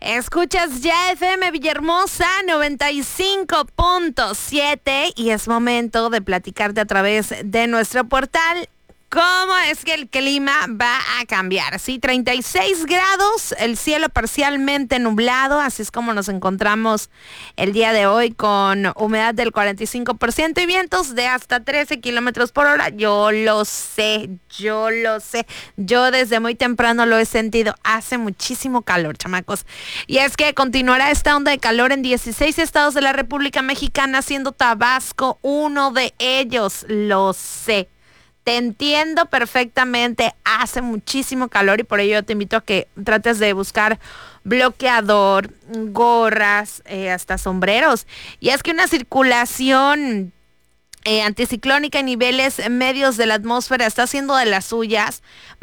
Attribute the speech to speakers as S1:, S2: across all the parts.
S1: Escuchas ya FM Villahermosa 95.7 y es momento de platicarte a través de nuestro portal cómo es que el clima va a cambiar. Sí, 36 grados, el cielo parcialmente nublado, así es como nos encontramos el día de hoy con humedad del 45% y vientos de hasta 13 kilómetros por hora. Yo lo sé. Yo desde muy temprano lo he sentido. Hace muchísimo calor, chamacos. Y es que continuará esta onda de calor en 16 estados de la República Mexicana, siendo Tabasco uno de ellos. Lo sé. Te entiendo perfectamente, hace muchísimo calor y por ello te invito a que trates de buscar bloqueador, gorras, hasta sombreros. Y es que una circulación anticiclónica en niveles medios de la atmósfera está haciendo de las suyas,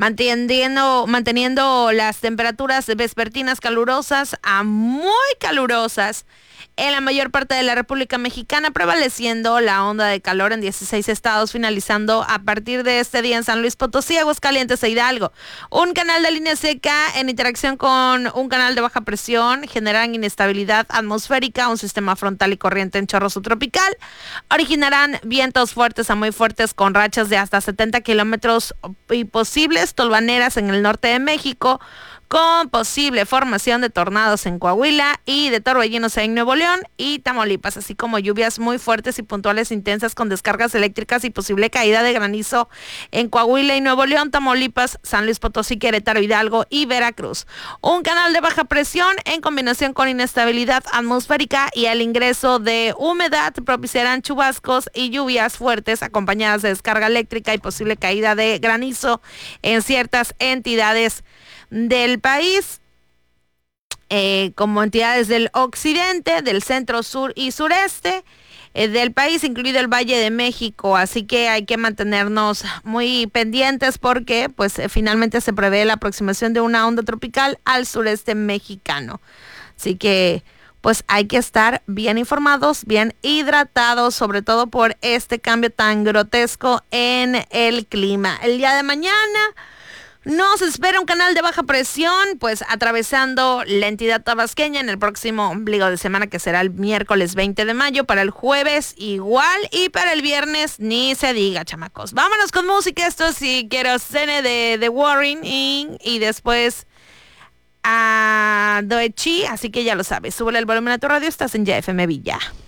S1: manteniendo las temperaturas vespertinas calurosas a muy calurosas en la mayor parte de la República Mexicana, prevaleciendo la onda de calor en 16 estados, finalizando a partir de este día en San Luis Potosí, Aguascalientes e Hidalgo. Un canal de línea seca en interacción con un canal de baja presión generan inestabilidad atmosférica, un sistema frontal y corriente en chorro subtropical, originarán vientos fuertes a muy fuertes con rachas de hasta 70 kilómetros y posibles tolvaneras en el norte de México, con posible formación de tornados en Coahuila y de torbellinos en Nuevo León y Tamaulipas, así como lluvias muy fuertes y puntuales intensas con descargas eléctricas y posible caída de granizo en Coahuila y Nuevo León, Tamaulipas, San Luis Potosí, Querétaro, Hidalgo y Veracruz. Un canal de baja presión en combinación con inestabilidad atmosférica y el ingreso de humedad propiciarán chubascos y lluvias fuertes acompañadas de descarga eléctrica y posible caída de granizo en ciertas entidades del país, como entidades del occidente, del centro, sur y sureste del país, incluido el Valle de México. Así que hay que mantenernos muy pendientes porque pues finalmente se prevé la aproximación de una onda tropical al sureste mexicano. Así que pues hay que estar bien informados, bien hidratados, sobre todo por este cambio tan grotesco en el clima. El día de mañana nos espera un canal de baja presión, pues atravesando la entidad tabasqueña en el próximo ombligo de semana, que será el miércoles 20 de mayo, para el jueves igual y para el viernes ni se diga, chamacos. Vámonos con música, esto sí quiero cene de The Warren y después a Doechi, así que ya lo sabes, súbele el volumen a tu radio, estás en YFM Villa.